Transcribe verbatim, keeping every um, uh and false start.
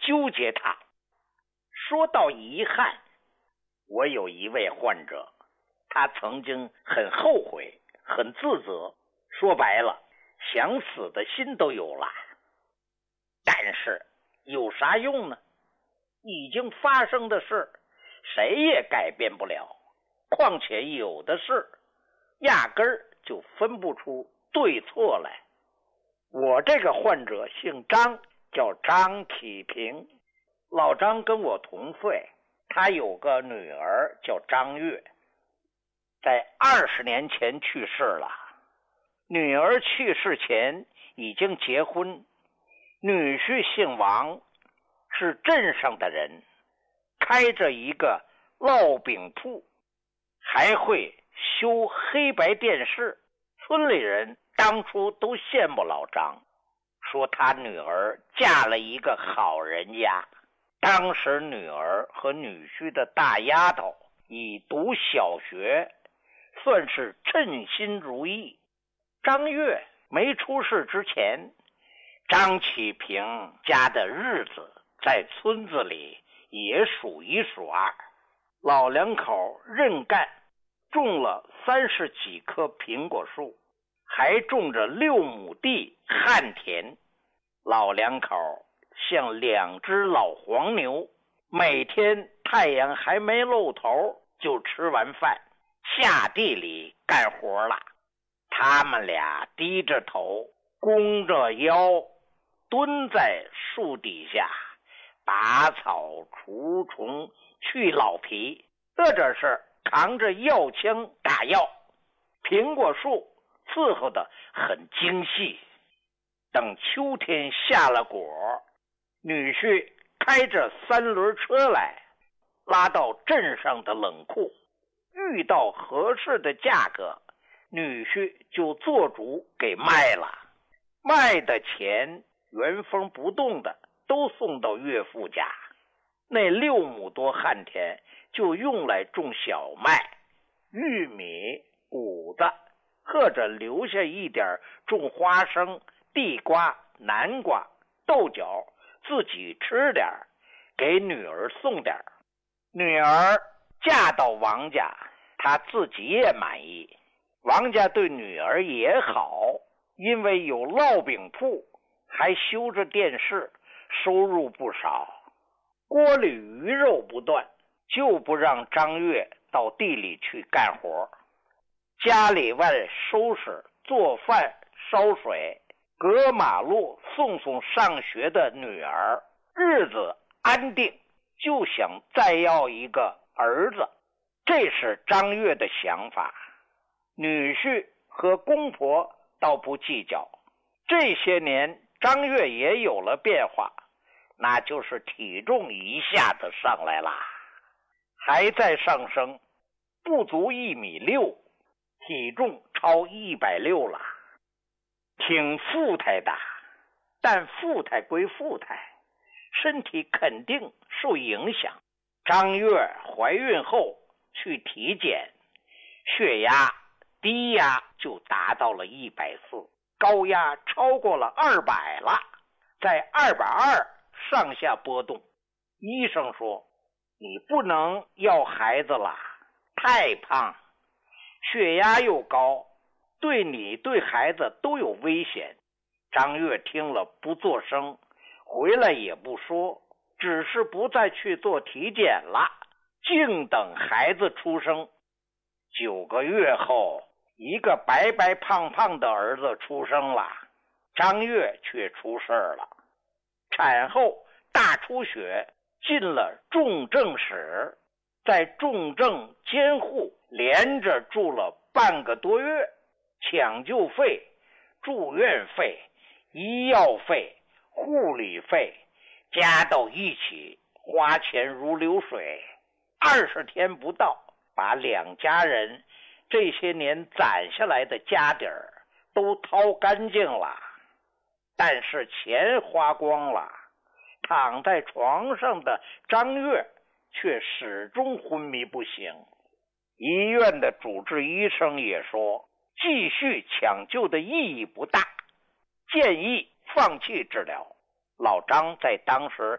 纠结它。说到遗憾，我有一位患者，他曾经很后悔，很自责，说白了，想死的心都有了。但是有啥用呢？已经发生的事，谁也改变不了。况且有的事，压根儿就分不出对错来。我这个患者姓张，叫张启平。老张跟我同岁，他有个女儿叫张月，在二十年前去世了。女儿去世前已经结婚，女婿姓王，是镇上的人，开着一个烙饼铺，还会修黑白电视。村里人当初都羡慕老张，说他女儿嫁了一个好人家。当时女儿和女婿的大丫头已读小学，算是称心如意。张月没出事之前，张启平家的日子在村子里也数一数二。老两口认干，种了三十几棵苹果树，还种着六亩地旱田。老两口像两只老黄牛，每天太阳还没露头就吃完饭，下地里干活了。他们俩低着头，弓着腰，蹲在树底下，拔草除虫去老皮，或者是扛着药枪打药。苹果树伺候得很精细。等秋天下了果，女婿开着三轮车来，拉到镇上的冷库，遇到合适的价格，女婿就做主给卖了。卖的钱原封不动的都送到岳父家。那六亩多旱田就用来种小麦、玉米、谷子，或者留下一点种花生、地瓜、南瓜、豆角，自己吃点，给女儿送点。女儿嫁到王家，她自己也满意。王家对女儿也好，因为有烙饼铺，还修着电视，收入不少。锅里鱼肉不断，就不让张月到地里去干活。家里外收拾、做饭、烧水，隔马路送送上学的女儿，日子安定，就想再要一个儿子。这是张月的想法。女婿和公婆倒不计较。这些年张月也有了变化，那就是体重一下子上来了，还在上升，不足一米六，体重超一百六了，挺富态的。但富态归富态，身体肯定受影响。张月怀孕后去体检，血压、低压就达到了一百四，高压超过了二百了，在二百二上下波动。医生说你不能要孩子了，太胖，血压又高，对你对孩子都有危险。张月听了不作声，回来也不说，只是不再去做体检了，静等孩子出生。九个月后，一个白白胖胖的儿子出生了，张月却出事了。产后大出血，进了重症室，在重症监护连着住了半个多月，抢救费、住院费、医药费、护理费加到一起，花钱如流水。二十天不到，把两家人这些年攒下来的家底儿都掏干净了。但是钱花光了，躺在床上的张月却始终昏迷不醒。医院的主治医生也说，继续抢救的意义不大，建议放弃治疗。老张在当时